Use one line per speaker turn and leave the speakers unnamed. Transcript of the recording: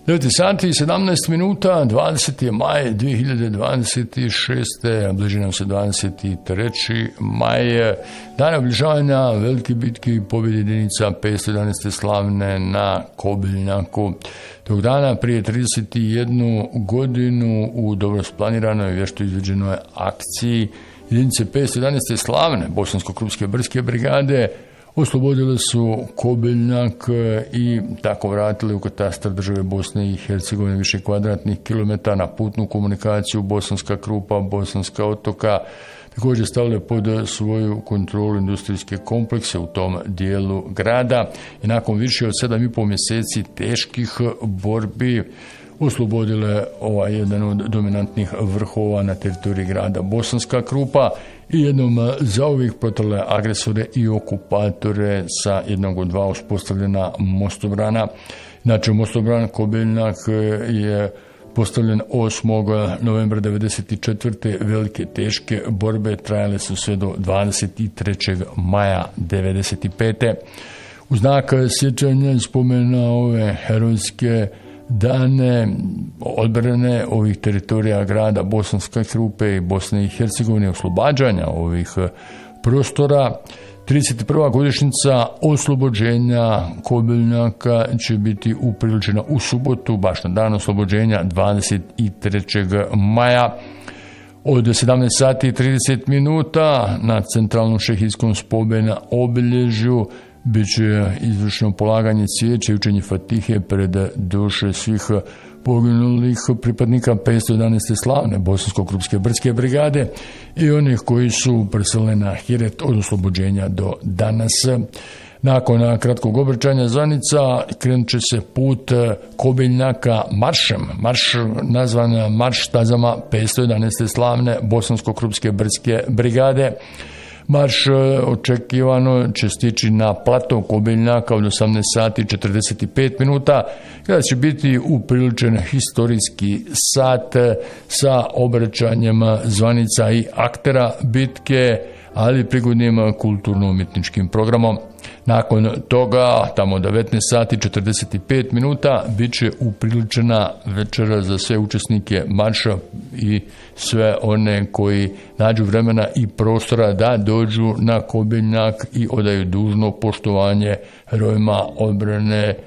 9 sati i 17 minuta, 20. maj 2026. Bliži nam se 23. maj, dan obližavanja velike bitke i pobjede jedinica 511. slavne na Kobilnjaku. Tog dana prije 31 godinu u dobro splaniranoj vješto izveđenoj akciji jedinice 511. slavne Bosansko-Krupske brdske brigade oslobodile su Kobilnjak i tako vratili u katastar države Bosne i Hercegovine više kvadratnih kilometara na putnu komunikaciju Bosanska Krupa, Bosanska Otoka, također stavile pod svoju kontrolu industrijske komplekse u tom dijelu grada i nakon više od 7,5 mjeseci teških borbi oslobodile jedan od dominantnih vrhova na teritoriji grada Bosanska Krupa i jednom zauvijek protrle agresore i okupatore sa jednog od dva uspostavljena mostobrana. Znači, mostobran Kobilnjak je postavljen 8. novembra 1994. Velike teške borbe trajale su sve do 23. maja 1995. U znak sjećanja i spomena ove herojske dane odbrane ovih teritorija grada Bosanske Krupe i Bosne i Hercegovine, oslobađanja ovih prostora, 31. godišnjica oslobođenja Kobilnjaka će biti upriličena u subotu, baš na dan oslobođenja 23. maja. Od 17 sati i 30 minuta na centralnom šehijskom spomena obilježju bit će izvršeno polaganje cvijeća i učenje fatihe pred duše svih poginulih pripadnika 511. slavne Bosansko-Krupske brdske brigade i onih koji su preseleni na Hiret od oslobođenja do danas. Nakon kratkog obraćanja zvanica krenut će se put Kobilnjaka maršem. Marš nazvan Marš stazama 511. slavne Bosansko-Krupske brdske brigade. Marš očekivano će stići na plato Kobilnjaka od 18 sati 45 minuta, kada će biti upriličen historijski sat sa obraćanjem zvanica i aktera bitke, ali prigodnim kulturno-umjetničkim programom. Nakon toga, tamo 19 sati 45 minuta, bit će upriličena večera za sve učesnike marša i sve one koji nađu vremena i prostora da dođu na Kobilnjak i odaju dužno poštovanje herojima odbrane